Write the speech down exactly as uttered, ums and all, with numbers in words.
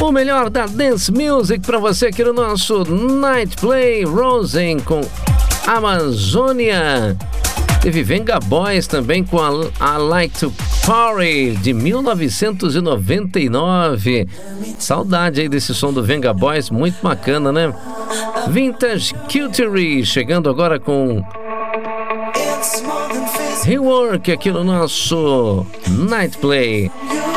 O melhor da Dance Music para você aqui no nosso Night Play. Rosen com Amazônia. Teve Venga Boys também com a I Like to Party de mil novecentos e noventa e nove. Saudade aí desse som do Venga Boys, muito bacana, né? Vintage Culture chegando agora com Rework aqui no nosso Night Play.